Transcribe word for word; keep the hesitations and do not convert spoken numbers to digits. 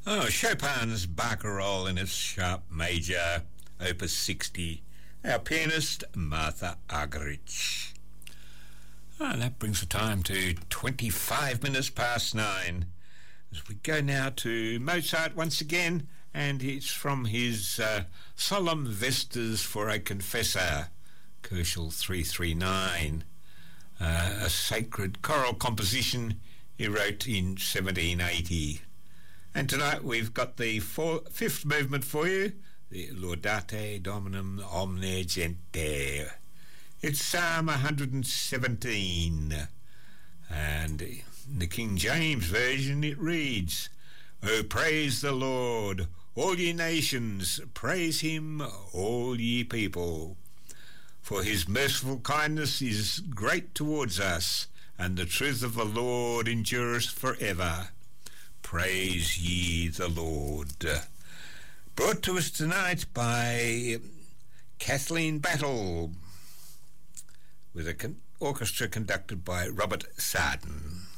Oh, Chopin's Barcarolle in its sharp major, Opus sixty. Our pianist, Martha Argerich. Oh, that brings the time to twenty-five minutes past nine. As we go now to Mozart once again, and it's from his uh, Solemn Vestas for a Confessor, Kochel three thirty-nine, uh, a sacred choral composition he wrote in seventeen eighty. And tonight we've got the four, fifth movement for you, the Laudate Dominum Omne Gente. It's Psalm one hundred seventeen, and in the King James Version it reads, "O praise the Lord, all ye nations, praise him, all ye people. For his merciful kindness is great towards us, and the truth of the Lord endures forever. Praise ye the Lord." Brought to us tonight by Kathleen Battle, with an con- orchestra conducted by Robert Sarden.